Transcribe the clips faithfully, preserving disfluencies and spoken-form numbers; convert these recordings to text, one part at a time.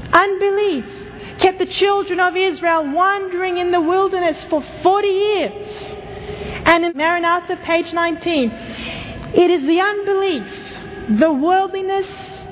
Unbelief kept the children of Israel wandering in the wilderness for forty years. And in Maranatha, page nineteen, it is the unbelief, the worldliness,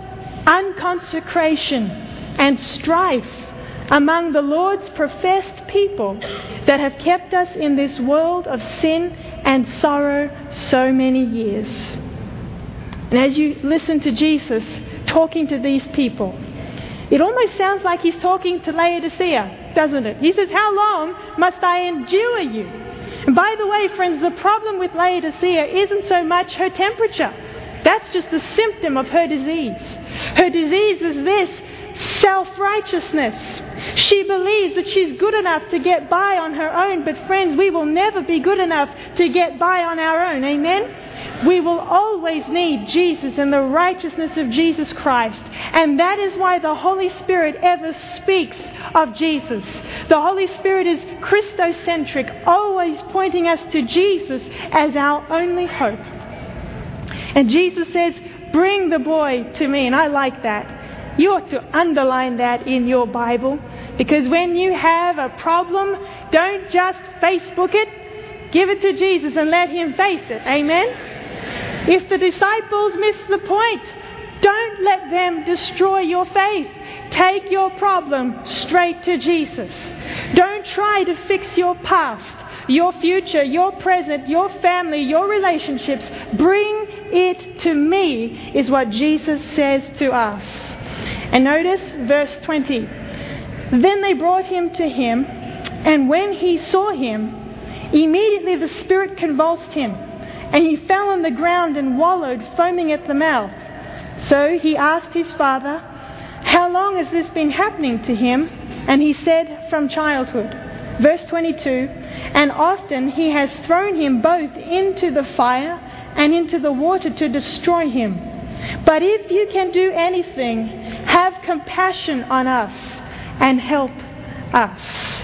unconsecration, and strife among the Lord's professed people that have kept us in this world of sin and sorrow so many years. And as you listen to Jesus talking to these people, it almost sounds like he's talking to Laodicea, doesn't it? He says, how long must I endure you? And by the way, friends, the problem with Laodicea isn't so much her temperature. That's just a symptom of her disease. Her disease is this: self-righteousness. She believes that she's good enough to get by on her own, but friends, we will never be good enough to get by on our own. Amen? We will always need Jesus and the righteousness of Jesus Christ. And that is why the Holy Spirit ever speaks of Jesus. The Holy Spirit is Christocentric, always pointing us to Jesus as our only hope. And Jesus says, bring the boy to me. And I like that. You ought to underline that in your Bible, because when you have a problem, don't just Facebook it. Give it to Jesus and let him face it. Amen? If the disciples miss the point, don't let them destroy your faith. Take your problem straight to Jesus. Don't try to fix your past, your future, your present, your family, your relationships. Bring it to me, is what Jesus says to us. And notice verse twenty. Then they brought him to him, and when he saw him, immediately the spirit convulsed him, and he fell on the ground and wallowed, foaming at the mouth. So he asked his father, how long has this been happening to him? And he said, from childhood. Verse twenty-two, and often he has thrown him both into the fire and into the water to destroy him. But if you can do anything, have compassion on us and help us.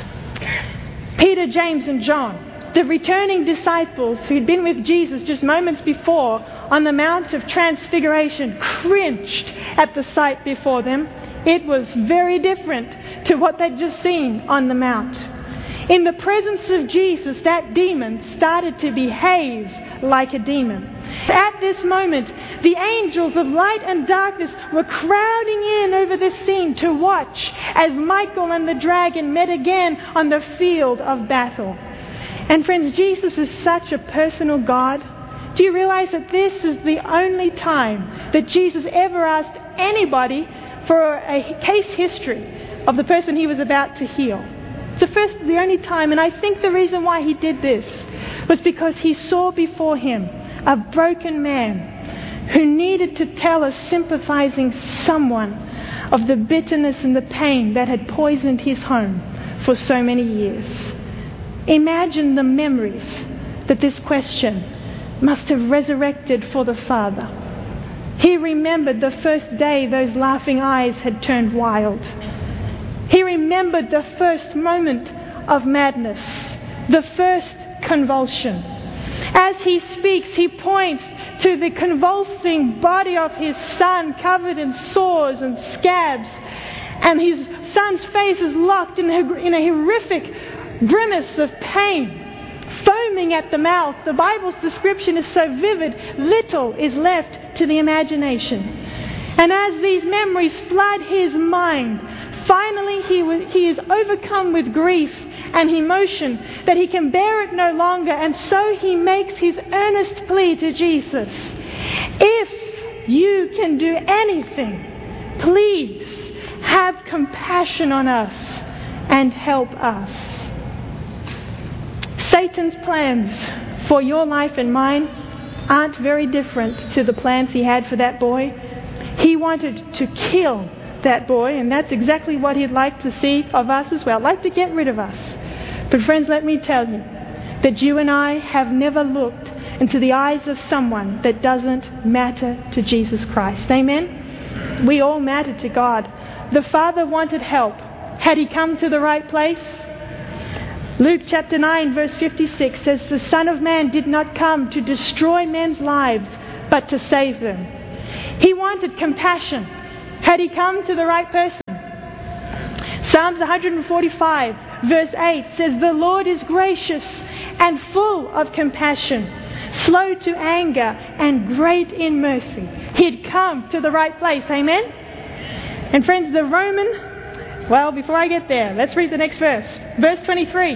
Peter, James, and John, the returning disciples who'd been with Jesus just moments before on the Mount of Transfiguration, cringed at the sight before them. It was very different to what they'd just seen on the Mount. In the presence of Jesus, that demon started to behave like a demon. At this moment, the angels of light and darkness were crowding in over this scene to watch as Michael and the dragon met again on the field of battle. And friends, Jesus is such a personal God. Do you realize that this is the only time that Jesus ever asked anybody for a case history of the person he was about to heal? It's the first, the only time, and I think the reason why he did this was because he saw before him a broken man who needed to tell a sympathizing someone of the bitterness and the pain that had poisoned his home for so many years. Imagine the memories that this question must have resurrected for the father. He remembered the first day those laughing eyes had turned wild. He remembered the first moment of madness, the first convulsion. As he speaks, he points to the convulsing body of his son covered in sores and scabs. And his son's face is locked in a, in a horrific grimace of pain, foaming at the mouth. The Bible's description is so vivid, little is left to the imagination. And as these memories flood his mind, finally he, w- he is overcome with grief and emotion that he can bear it no longer, and so he makes his earnest plea to Jesus. If you can do anything, please have compassion on us and help us. Satan's plans for your life and mine aren't very different to the plans he had for that boy. He wanted to kill that boy, and that's exactly what he'd like to see of us as well, like to get rid of us. But friends, let me tell you that you and I have never looked into the eyes of someone that doesn't matter to Jesus Christ. Amen? We all matter to God. The Father wanted help. Had he come to the right place? Luke chapter nine verse fifty-six says, the Son of Man did not come to destroy men's lives, but to save them. He wanted compassion. Had he come to the right person? Psalms one forty-five verse eight says, "The Lord is gracious and full of compassion, slow to anger and great in mercy." He'd come to the right place. Amen? And friends, the Roman, well, before I get there, let's read the next verse. Verse twenty-three.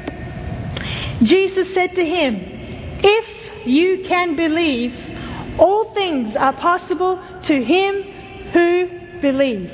Jesus said to him, "If you can believe, all things are possible to him who believes."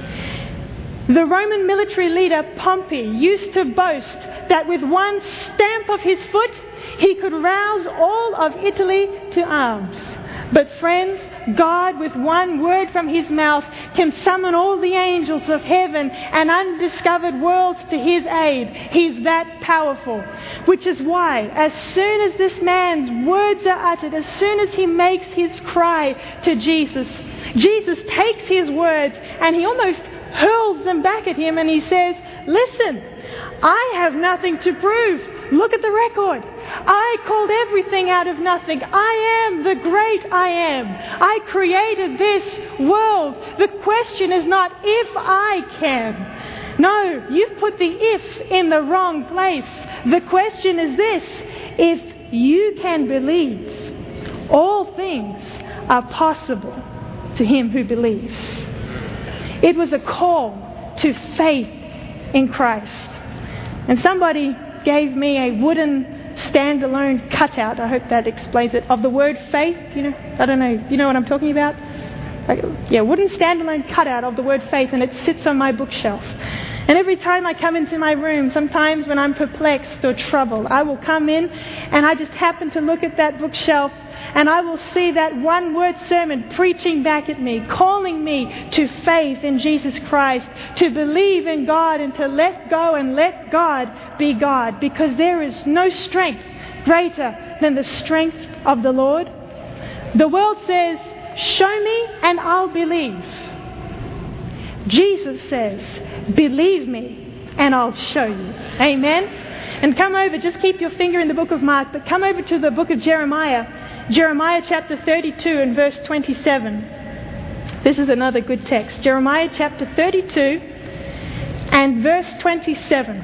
The Roman military leader Pompey used to boast that with one stamp of his foot, he could rouse all of Italy to arms. But friends, God with one word from his mouth can summon all the angels of heaven and undiscovered worlds to his aid. He's that powerful. Which is why, as soon as this man's words are uttered, as soon as he makes his cry to Jesus, Jesus takes his words and he almost hurls them back at him, and he says, "Listen, I have nothing to prove. Look at the record. I called everything out of nothing. I am the great I am. I created this world. The question is not if I can. No, you've put the if in the wrong place. The question is this: if you can believe, all things are possible to him who believes." It was a call to faith in Christ. And somebody gave me a wooden standalone cutout, I hope that explains it, of the word faith. You know, I don't know, you know what I'm talking about? Like, yeah, wooden standalone cutout of the word faith, and it sits on my bookshelf. And every time I come into my room, sometimes when I'm perplexed or troubled, I will come in and I just happen to look at that bookshelf, and I will see that one word sermon preaching back at me, calling me to faith in Jesus Christ, to believe in God and to let go and let God be God, because there is no strength greater than the strength of the Lord. The world says, "Show me and I'll believe." Jesus says, "Believe me and I'll show you." Amen? And come over, just keep your finger in the book of Mark, but come over to the book of Jeremiah. Jeremiah chapter thirty-two and verse twenty-seven. This is another good text. Jeremiah chapter thirty-two and verse twenty-seven.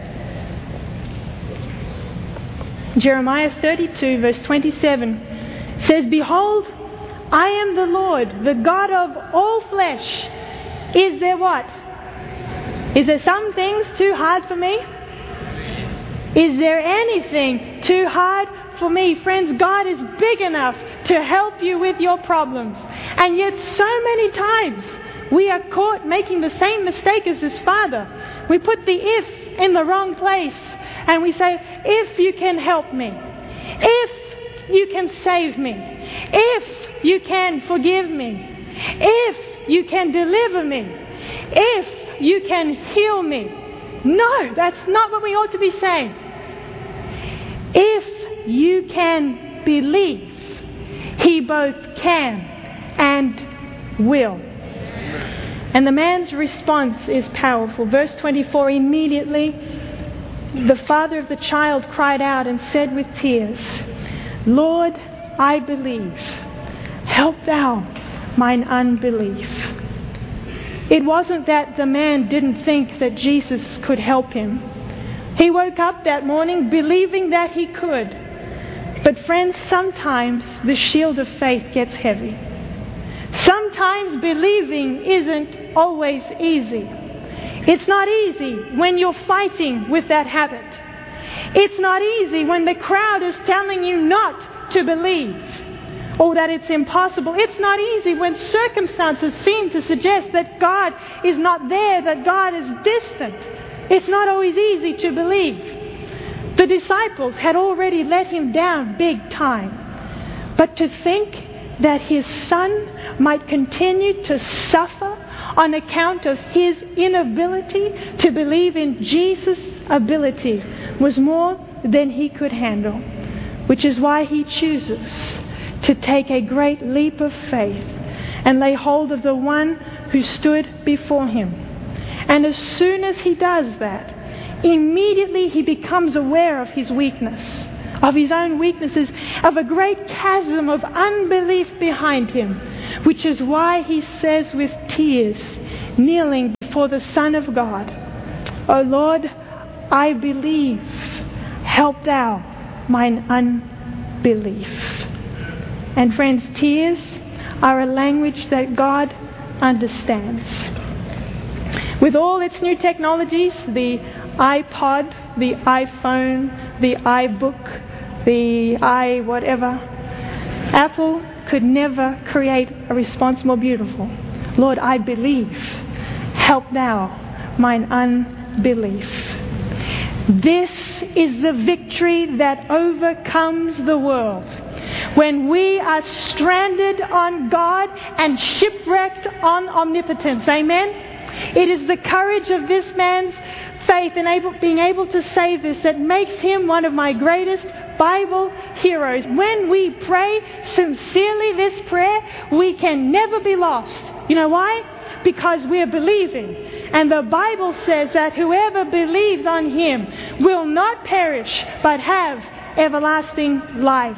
Jeremiah thirty-two verse twenty-seven says, "Behold, I am the Lord, the God of all flesh. Is there what? Is there some things too hard for me? Is there anything too hard for me?" Friends, God is big enough to help you with your problems. And yet so many times we are caught making the same mistake as this father. We put the if in the wrong place. And we say, "If you can help me. If you can save me. If you can forgive me. If you can deliver me. If you can heal me." No, that's not what we ought to be saying. If you can believe, he both can and will. And the man's response is powerful. Verse twenty-four, immediately the father of the child cried out and said with tears, "Lord, I believe. Help thou mine unbelief." It wasn't that the man didn't think that Jesus could help him. He woke up that morning believing that he could. But friends, sometimes the shield of faith gets heavy. Sometimes believing isn't always easy. It's not easy when you're fighting with that habit. It's not easy when the crowd is telling you not to believe, or that it's impossible. It's not easy when circumstances seem to suggest that God is not there, that God is distant. It's not always easy to believe. The disciples had already let him down big time. But to think that his son might continue to suffer on account of his inability to believe in Jesus' ability was more than he could handle. Which is why he chooses to take a great leap of faith and lay hold of the one who stood before him. And as soon as he does that, immediately he becomes aware of his weakness, of his own weaknesses, of a great chasm of unbelief behind him, which is why he says with tears, kneeling before the Son of God, O Lord, I believe. Help thou mine unbelief. And friends, tears are a language that God understands. With all its new technologies, the iPod, the iPhone, the iBook, the i whatever, Apple could never create a response more beautiful. Lord, I believe. Help thou mine unbelief. This is the victory that overcomes the world. When we are stranded on God and shipwrecked on omnipotence. Amen? It is the courage of this man's faith in able, being able to say this that makes him one of my greatest Bible heroes. When we pray sincerely this prayer, we can never be lost. You know why? Because we're believing. And the Bible says that whoever believes on Him will not perish but have everlasting life.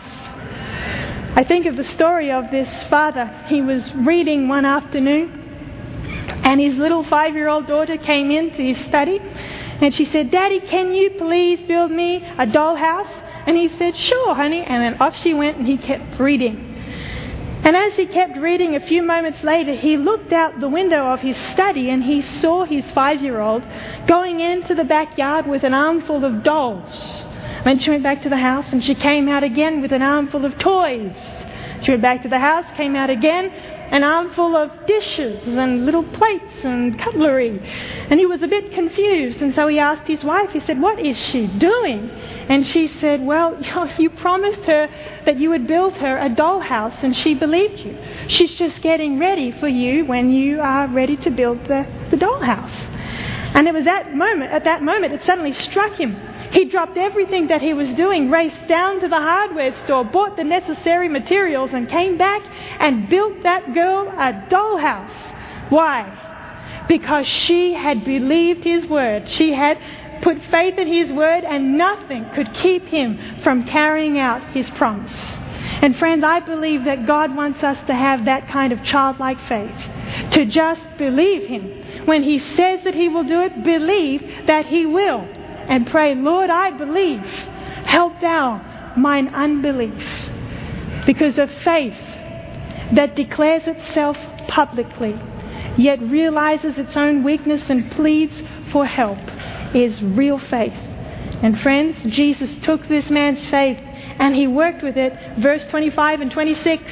I think of the story of this father. He was reading one afternoon and his little five-year-old daughter came into his study and she said, "Daddy, can you please build me a dollhouse?" And he said, "Sure, honey." And then off she went and he kept reading. And as he kept reading, a few moments later, he looked out the window of his study and he saw his five-year-old going into the backyard with an armful of dolls. Then she went back to the house and she came out again with an armful of toys. She went back to the house, came out again, an armful of dishes and little plates and cutlery. And he was a bit confused, and so he asked his wife, he said, "What is she doing?" And she said, "Well, you promised her that you would build her a dollhouse, and she believed you. She's just getting ready for you when you are ready to build the, the dollhouse." And it was that moment, at that moment, it suddenly struck him. He dropped everything that he was doing, raced down to the hardware store, bought the necessary materials, and came back and built that girl a dollhouse. Why? Because she had believed his word. She had put faith in his word, and nothing could keep him from carrying out his promise. And friends, I believe that God wants us to have that kind of childlike faith, to just believe Him. When He says that He will do it, believe that He will. And pray, "Lord, I believe. Help thou mine unbelief." Because of faith that declares itself publicly, yet realizes its own weakness and pleads for help, is real faith. And friends, Jesus took this man's faith and He worked with it. Verse twenty-five and twenty-six.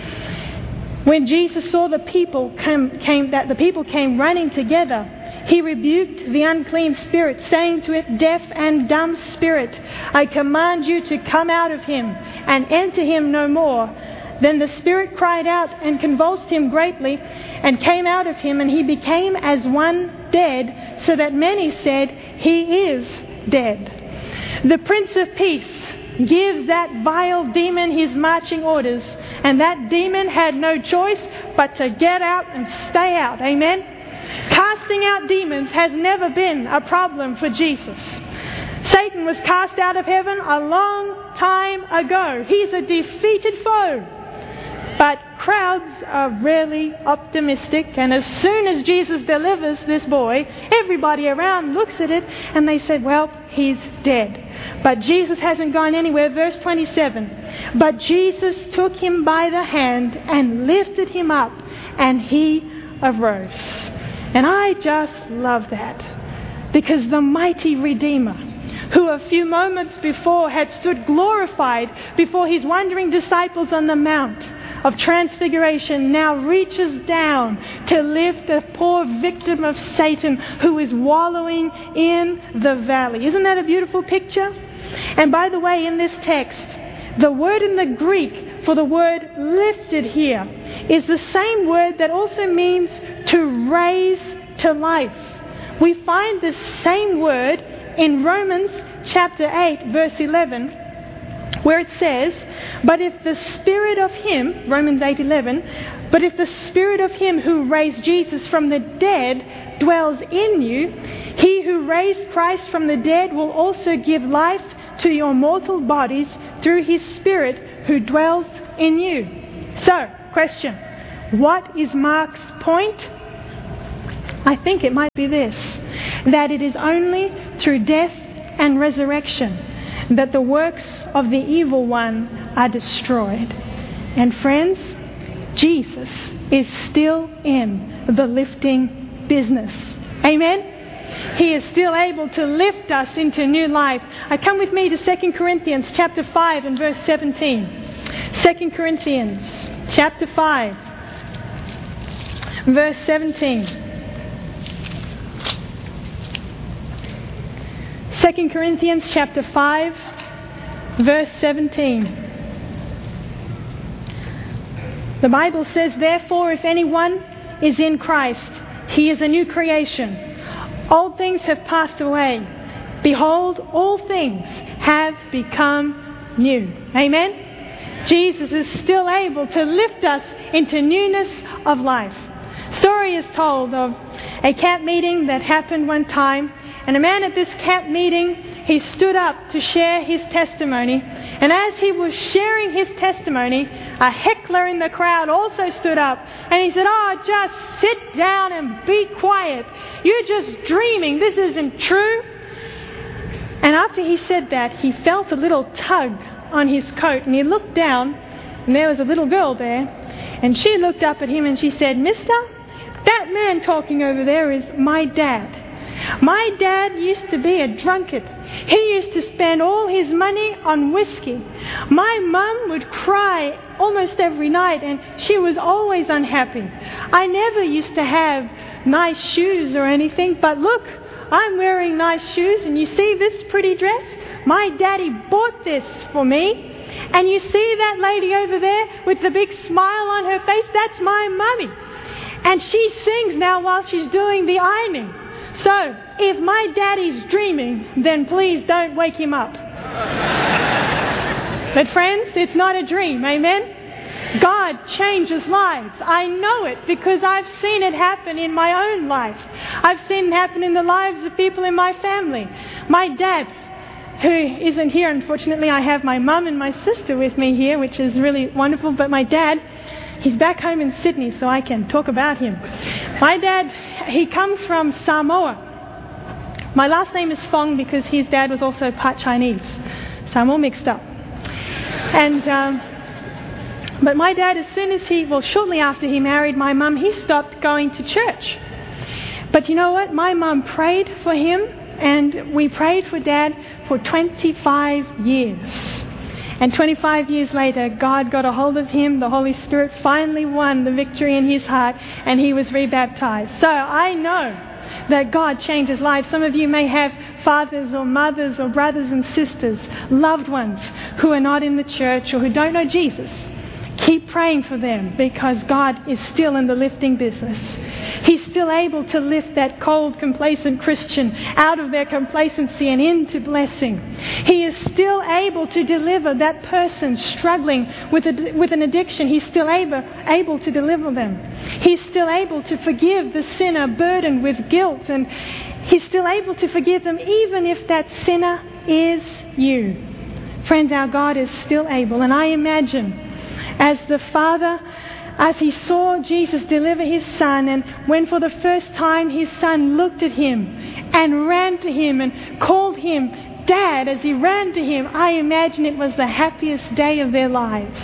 When Jesus saw the people come, came, that the people came running together, He rebuked the unclean spirit, saying to it, "Deaf and dumb spirit, I command you to come out of him and enter him no more." Then the spirit cried out and convulsed him greatly and came out of him, and he became as one dead, so that many said, "He is dead." The Prince of Peace gives that vile demon his marching orders, and that demon had no choice but to get out and stay out. Amen? Casting out demons has never been a problem for Jesus. Satan was cast out of heaven a long time ago. He's a defeated foe. But crowds are rarely optimistic, and as soon as Jesus delivers this boy, everybody around looks at it and they said, "Well, he's dead." But Jesus hasn't gone anywhere. Verse twenty-seven. But Jesus took him by the hand and lifted him up, and he arose. And I just love that, because the mighty Redeemer, who a few moments before had stood glorified before His wondering disciples on the Mount of Transfiguration, now reaches down to lift a poor victim of Satan who is wallowing in the valley. Isn't that a beautiful picture? And by the way, in this text, the word in the Greek for the word lifted here is the same word that also means to raise to life. We find this same word in Romans chapter eight, verse eleven, where it says, "But if the Spirit of Him," Romans eight eleven, "but if the Spirit of Him who raised Jesus from the dead dwells in you, He who raised Christ from the dead will also give life to your mortal bodies through His Spirit who dwells in you." So, question, what is Mark's point? I think it might be this: that it is only through death and resurrection that the works of the evil one are destroyed. And friends, Jesus is still in the lifting business. Amen? He is still able to lift us into new life. Uh, come with me to Second Corinthians chapter five and verse seventeen. Second Corinthians chapter five, verse seventeen. Second Corinthians chapter five, verse seventeen. The Bible says, "Therefore, if anyone is in Christ, he is a new creation. Old things have passed away. Behold, all things have become new." Amen? Jesus is still able to lift us into newness of life. Story is told of a camp meeting that happened one time, and a man at this camp meeting, he stood up to share his testimony. And as he was sharing his testimony, a heckler in the crowd also stood up and he said, "Oh, just sit down and be quiet. You're just dreaming. This isn't true." And after he said that, he felt a little tug on his coat and he looked down and there was a little girl there. And she looked up at him and she said, "Mister, that man talking over there is my dad. My dad used to be a drunkard. He used to spend all his money on whiskey. My mum would cry almost every night and she was always unhappy. I never used to have nice shoes or anything, but look, I'm wearing nice shoes and you see this pretty dress? My daddy bought this for me. And you see that lady over there with the big smile on her face? That's my mummy. And she sings now while she's doing the ironing. So, if my daddy's dreaming, then please don't wake him up." But friends, it's not a dream, amen? God changes lives. I know it because I've seen it happen in my own life. I've seen it happen in the lives of people in my family. My dad, who isn't here, unfortunately, I have my mum and my sister with me here, which is really wonderful, but my dad, he's back home in Sydney, so I can talk about him. My dad, he comes from Samoa. My last name is Fong because his dad was also part Chinese, so I'm all mixed up. And um, but my dad, as soon as he, well, shortly after he married my mum, he stopped going to church. But you know what? My mum prayed for him, and we prayed for Dad for twenty-five years. And twenty-five years later, God got a hold of him. The Holy Spirit finally won the victory in his heart, and he was rebaptized. So I know that God changes lives. Some of you may have fathers or mothers or brothers and sisters, loved ones who are not in the church or who don't know Jesus. Keep praying for them because God is still in the lifting business. He's still able to lift that cold, complacent Christian out of their complacency and into blessing. He is still able to deliver that person struggling with a, with an addiction. He's still able, able to deliver them. He's still able to forgive the sinner burdened with guilt, and He's still able to forgive them even if that sinner is you. Friends, our God is still able, and I imagine as the Father, as He saw Jesus deliver His Son, and when for the first time His Son looked at Him and ran to Him and called Him Dad as He ran to Him, I imagine it was the happiest day of their lives.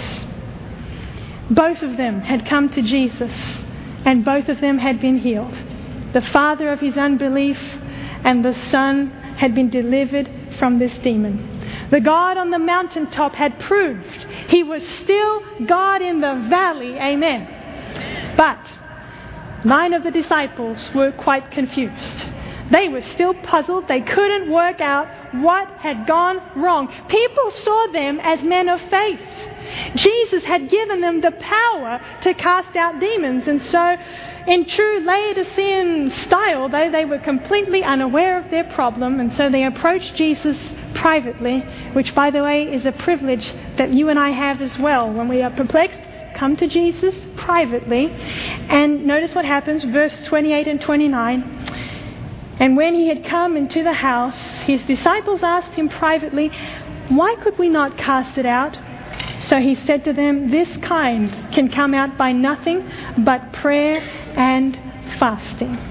Both of them had come to Jesus and both of them had been healed. The father of his unbelief and the son had been delivered from this demon. The God on the mountaintop had proved He was still God in the valley. Amen. But nine of the disciples were quite confused. They were still puzzled. They couldn't work out what had gone wrong. People saw them as men of faith. Jesus had given them the power to cast out demons, and so in true Laodicean style, though, they were completely unaware of their problem, and so they approached Jesus privately, which, by the way, is a privilege that you and I have as well. When we are perplexed, come to Jesus privately. And notice what happens, verse twenty-eight and twenty-nine. "And when He had come into the house, His disciples asked Him privately, 'Why could we not cast it out?' So He said to them, 'This kind can come out by nothing but prayer and fasting.'"